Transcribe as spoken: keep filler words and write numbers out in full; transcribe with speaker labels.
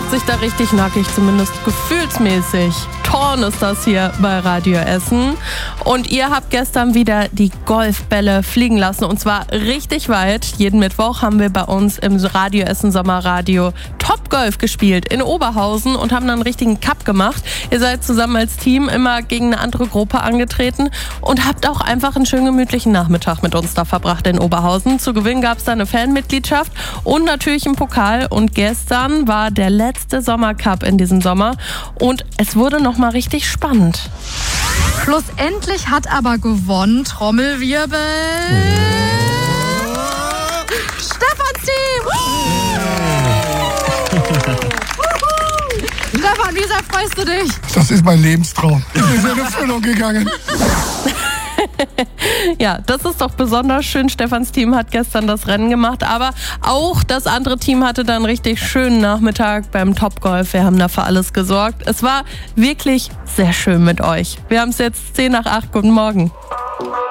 Speaker 1: macht sich da richtig nackig, zumindest gefühlsmäßig. Thorn ist das hier bei Radio Essen. Und ihr habt gestern wieder die Golfbälle fliegen lassen und zwar richtig weit. Jeden Mittwoch haben wir bei uns im Radio Essen Sommerradio Top Golf gespielt in Oberhausen und haben dann einen richtigen Cup gemacht. Ihr seid zusammen als Team immer gegen eine andere Gruppe angetreten und habt auch einfach einen schönen gemütlichen Nachmittag mit uns da verbracht in Oberhausen. Zu gewinnen gab es da eine Fanmitgliedschaft und natürlich einen Pokal. Und gestern war der letzte Sommercup in diesem Sommer und es wurde noch mal richtig spannend.
Speaker 2: Schlussendlich hat aber gewonnen, Trommelwirbel, Stefans Team! Stefan, wie sehr freust du dich?
Speaker 3: Das ist mein Lebenstraum. Wir sind in Erfüllung gegangen.
Speaker 1: Ja, das ist doch besonders schön. Stefans Team hat gestern das Rennen gemacht, aber auch das andere Team hatte dann einen richtig schönen Nachmittag beim Topgolf. Wir haben da für alles gesorgt. Es war wirklich sehr schön mit euch. Wir haben es jetzt zehn nach acht. Guten Morgen.